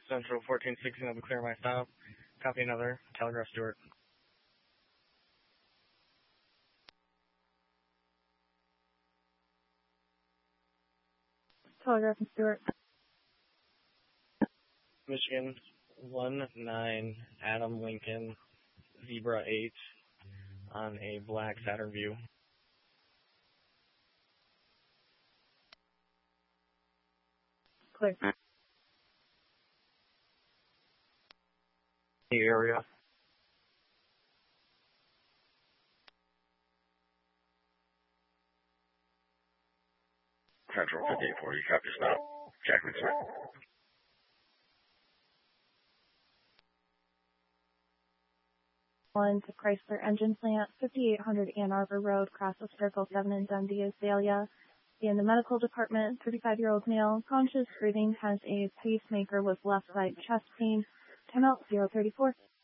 Central 1416, I'll be clear my stop. Copy another. Telegraph Stewart. Telegraph and Stewart. Michigan 19 Adam Lincoln Zebra 8 on a black Saturn View. Clear. The area. Central 5840, copy stop. Jackman Smith. One to Chrysler Engine Plant, 5800 Ann Arbor Road, cross of Circle 7 in Dundee, Azalea. In the medical department, 35-year-old male, conscious, breathing, has a pacemaker with left side chest pain. 10 out 034.